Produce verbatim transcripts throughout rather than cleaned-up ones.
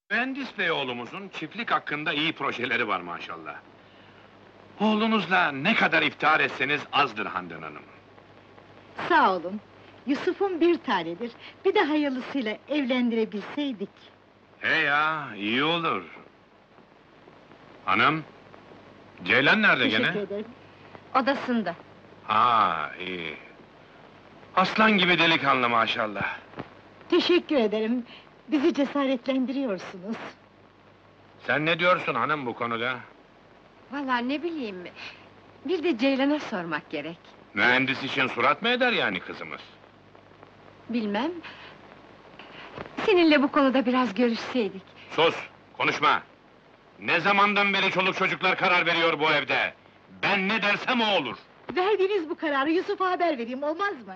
Mühendis bey oğlumuzun çiftlik hakkında iyi projeleri var maşallah. Oğlunuzla ne kadar iftihar etseniz azdır Handan Hanım. Sağ olun. Yusuf'un bir tanedir. Bir de hayırlısıyla evlendirebilseydik. He ya, iyi olur. Hanım, Ceylan nerede Teşekkür gene? ederim. Odasında. Ha, iyi. Aslan gibi delikanlı maşallah. Teşekkür ederim. Bizi cesaretlendiriyorsunuz. Sen ne diyorsun hanım bu konuda? Vallahi ne bileyim... Bir de Ceylan'a sormak gerek. Mühendis için surat mı eder yani kızımız? Bilmem... Seninle bu konuda biraz görüşseydik. Sus, konuşma! Ne zamandan beri çoluk çocuklar karar veriyor bu evde? Ben ne dersem o olur! Verdiğiniz bu kararı Yusuf'a haber vereyim, olmaz mı?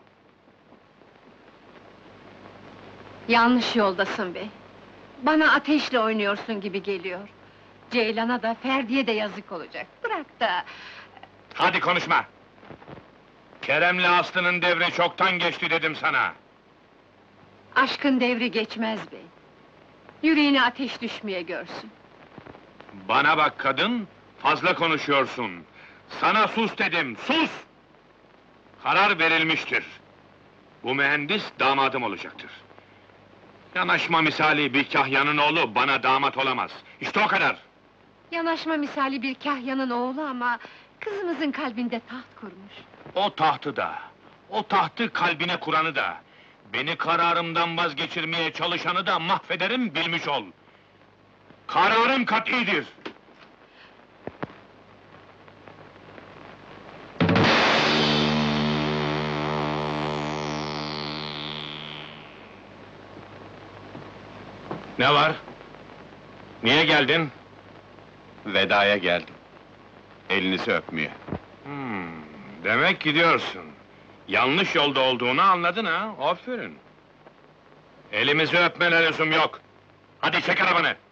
Yanlış yoldasın bey. Bana ateşle oynuyorsun gibi geliyor. Ceylan'a da, Ferdi'ye de yazık olacak. Bırak da... Hadi konuşma! Kerem'le Aslı'nın devri çoktan geçti dedim sana! Aşkın devri geçmez bey. Yüreğine ateş düşmeye görsün. Bana bak kadın, fazla konuşuyorsun! Sana sus dedim, sus! Karar verilmiştir. Bu mühendis damadım olacaktır. Yanaşma misali bir kahyanın oğlu bana damat olamaz. İşte o kadar! Yanaşma misali bir kahyanın oğlu ama... Kızımızın kalbinde taht kurmuş. O tahtı da, o tahtı kalbine kuranı da... Beni kararımdan vazgeçirmeye çalışanı da mahvederim, bilmiş ol! Kararım kat'idir! Ne var? Niye geldin? Vedaya geldim. Elinizi öpmeye. Hmm, demek gidiyorsun. Yanlış yolda olduğunu anladın ha, aferin. Elimizi öpmene lüzum yok. Hadi çek arabanı!